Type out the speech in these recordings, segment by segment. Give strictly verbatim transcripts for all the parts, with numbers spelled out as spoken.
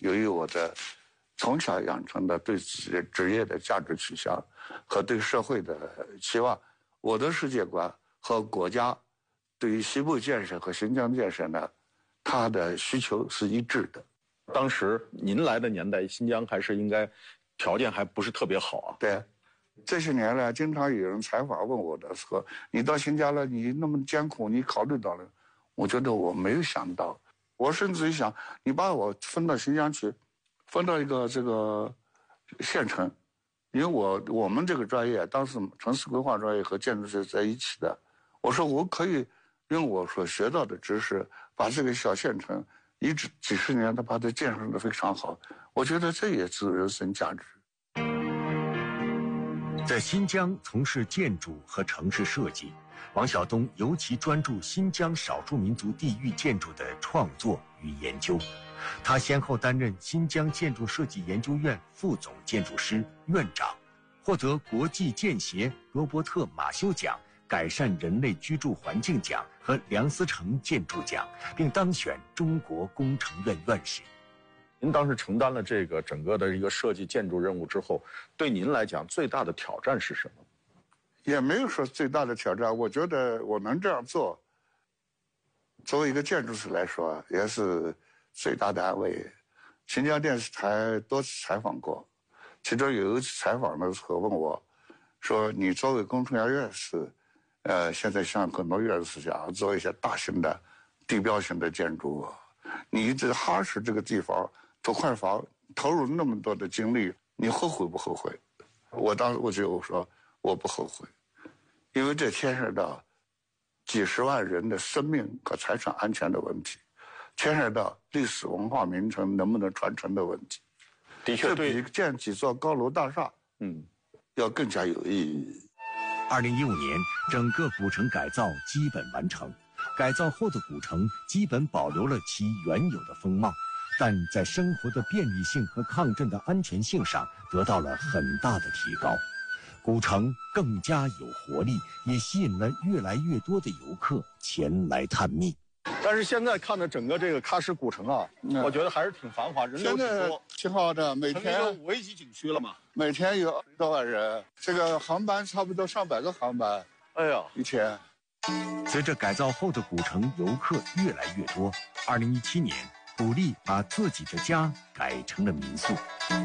由于我的从小养成的对自己职业的价值取向和对社会的期望，我的世界观和国家对于西部建设和新疆建设呢，它的需求是一致的。 当时您来的年代，新疆还是应该条件还不是特别好啊。 对，这些年来，经常有人采访问我的时候，你到新疆了，你那么艰苦，你考虑到了？我觉得我没有想到，我甚至于想，你把我分到新疆去，分到一个这个县城，因为我我们这个专业当时城市规划专业和建筑是在一起的，我说我可以用我所学到的知识，把这个小县城一直几十年的把它建设的非常好，我觉得这也是人生价值。 在新疆从事建筑和城市设计，王晓东尤其专注新疆少数民族地域建筑的创作与研究。他先后担任新疆建筑设计研究院副总建筑师、院长，获得国际建协罗伯特马修奖、改善人类居住环境奖和梁思成建筑奖，并当选中国工程院院士。 您当时承担了这个整个的一个设计建筑任务之后，对您来讲最大的挑战是什么？ 也没有说最大的挑战，我觉得我能这样做，作为一个建筑师来说，也是最大的安慰。新疆电视台多次采访过，其中有一次采访的时候问我，说你作为工程院院士，呃，现在像很多院士想做一些大型的地标性的建筑，你这哈市这个地方土块房投入那么多的精力，你后悔不后悔？我当时我就说我不后悔，因为这牵涉到几十万人的生命和财产安全的问题，牵涉到历史文化名城能不能传承的问题。 的确， 这比建几座高楼大厦，嗯，要更加有意义。 二零一五年，整个古城改造基本完成，改造后的古城基本保留了其原有的风貌，但在生活的便利性和抗震的安全性上得到了很大的提高。古城更加有活力，也吸引了越来越多的游客前来探秘。 但是现在看的整个这个喀什古城啊，嗯、我觉得还是挺繁华，人流挺多， 挺好的。每天有五 A 级景区了嘛， 每天有二十多万人，这个航班差不多上百个航班， 哎呀， 一天。 随着改造后的古城游客越来越多，二零一七年，古力把自己的家改成了民宿。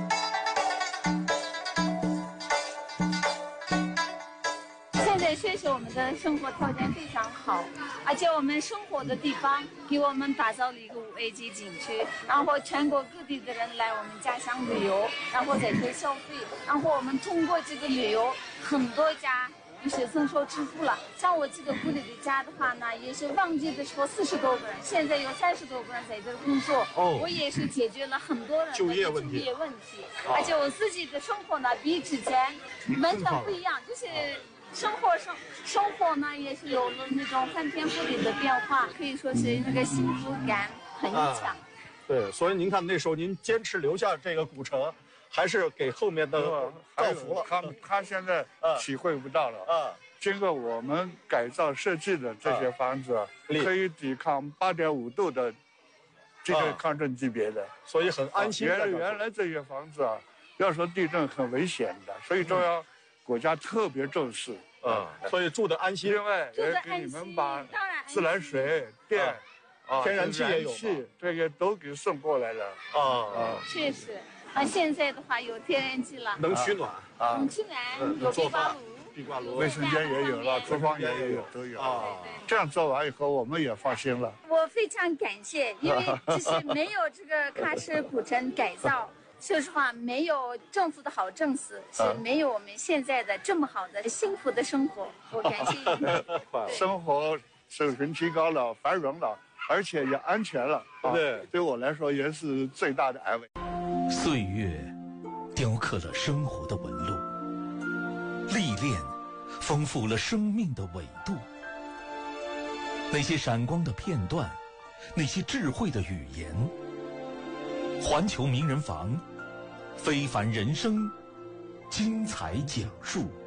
确实我们的生活条件非常好，而且我们生活的地方给我们打造了一个五 A 级景区，然后全国各地的人来我们家乡旅游，然后在这消费，然后我们通过这个旅游，很多家就是增收致富了。像我这个古里的家的话呢，也是旺季的时候四十多个人，现在有三十多个人在这儿工作，哦，我也是解决了很多人的就业问题， 就业问题，而且我自己的生活呢比之前完全不一样，就是。生活生生活呢，也是有了那种翻天覆地的变化，可以说是那个幸福感很强。啊、 对，所以您看那时候您坚持留下这个古城，还是给后面的造福了。 他他现在体会不到了啊。经过我们改造设计的这些房子，啊、可以抵抗八点五度的这个抗震级别的，啊、 所以很安心。 原来原来这些房子啊，要说地震很危险的，所以中央。嗯国家特别重视， 啊、嗯，所以住得安心。 另外，也给你们把自来水、电、 啊、天然气也有， 这些都给送过来了。啊啊，确实，啊，现在的话有天然气了， 能取暖啊，能取暖，有壁挂炉， 壁挂炉， 卫生间也有了，厨房也有，都有啊。这样做完以后，我们也放心了。 我非常感谢，因为就是没有这个喀什古城改造。说实话，没有政府的好政策，是没有我们现在的这么好的幸福的生活。我感谢你。 生活水平提高了，繁荣了，而且也安全了。对，对我来说也是最大的安慰。 岁月雕刻了生活的纹路，历练丰富了生命的纬度。那些闪光的片段，那些智慧的语言。环球名人房，非凡人生，精彩讲述。